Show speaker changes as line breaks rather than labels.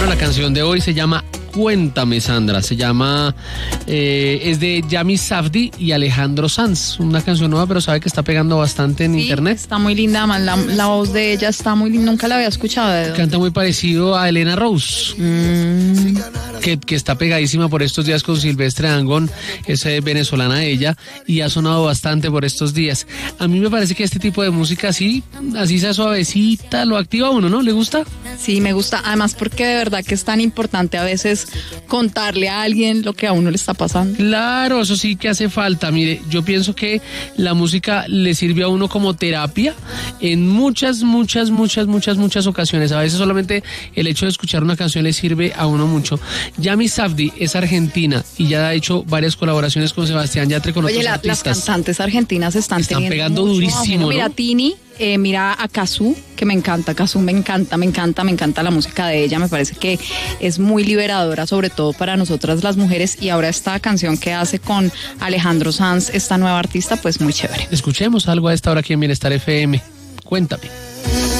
Bueno, la canción de hoy se llama Cuéntame, Sandra. Se llama, es de Yami Safdie y Alejandro Sanz. Una canción nueva, pero sabe que está pegando bastante en internet.
Está muy linda, man. La voz de ella está muy linda. Nunca la había escuchado.
Canta muy parecido a Elena Rose. Que está pegadísima por estos días con Silvestre Dangond. Es venezolana ella y ha sonado bastante por estos días. A mí me parece que este tipo de música así sea suavecita, lo activa a uno, ¿no? ¿Le gusta?
Sí, me gusta. Además porque de verdad que es tan importante a veces contarle a alguien lo que a uno le está pasando.
Claro, eso sí que hace falta. Mire, yo pienso que la música le sirve a uno como terapia en muchas ocasiones. A veces solamente el hecho de escuchar una canción le sirve a uno mucho. Yami Safdie es argentina y ya ha hecho varias colaboraciones con Sebastián Yatra, con otros artistas.
Las cantantes argentinas están
pegando durísimo, ¿no?
Mira, Tini, mira a Cazzu, que me encanta. Cazzu me encanta la música de ella. Me parece que es muy liberadora, sobre todo para nosotras las mujeres. Y ahora esta canción que hace con Alejandro Sanz, esta nueva artista, pues muy chévere.
Escuchemos algo a esta hora aquí en Bienestar FM. Cuéntame.